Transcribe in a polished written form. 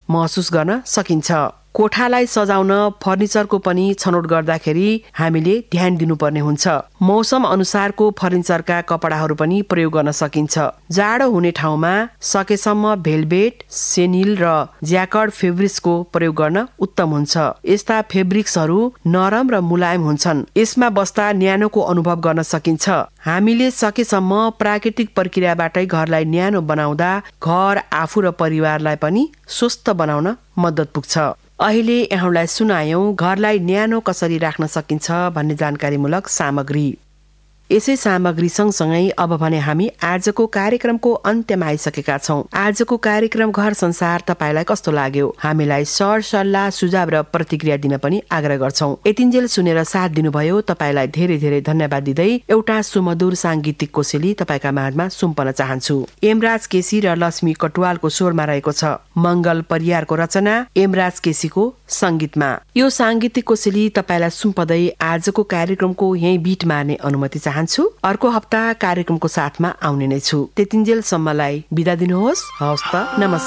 महसुस गर्न सकिन्छ। कोठालाई सजाउन फर्निचरको पनि छनौट गर्दाखेरि हामीले ध्यान दिनुपर्ने हुन्छ। मौसम अनुसारको फर्निचरका कपडाहरू पनि प्रयोग गर्न सकिन्छ। जाडो हुने ठाउँमा सकेसम्म भेलभेट, सेनिल र ज्याकर्ड फेब्रिक्सको प्रयोग गर्न उत्तम हुन्छ। यस्ता फेब्रिक्सहरू नरम र मुलायम हुन्छन्। यसमा बस्दा न्यानोको अनुभव गर्न सकिन्छ। हामीले सकेसम्म प्राकृतिक प्रक्रियाबाटै घरलाई न्यानो बनाउँदा घर, आफू र परिवारलाई पनि स्वस्थ बनाउन मद्दत पुग्छ। अहिले यहाँलाई सुनायौं घरलाई न्यानो कसरी राख्न सकिन्छ भन्ने जानकारीमूलक सामग्री। यसै सामग्री सँगसँगै अब भने हामी आजको कार्यक्रमको अन्त्यमा आइसकेका छौं। आजको कार्यक्रम घर संसार तपाईलाई कस्तो लाग्यो? हामीलाई सरसल्लाह, सुझाव र प्रतिक्रिया दिन पनि आग्रह गर्छौं। यतिन्जेल सुनेर साथ दिनुभयो तपाईलाई धेरै धेरै धन्यवाद दिँदै एउटा सुमधुर सांगीतिक कोसेली तपाईका माझमा सुम्पन चाहन्छु। एमराज केसी र लक्ष्मी कटुवालको स्वरमा रहेको छ। मंगल परियारको रचना, एमराज केसीको संगीतमा यो सांगीतिक कोसेली तपाईलाई सुम्पदै आजको कार्यक्रमको यही बीट मार्ने अनुमति चाहन्छु। अर्को हप्ता कार्यक्रमको साथमा आउने नै छु। त्यतिन्जेलसम्मलाई बिदा दिनुहोस्। हवस् त, नमस्कार।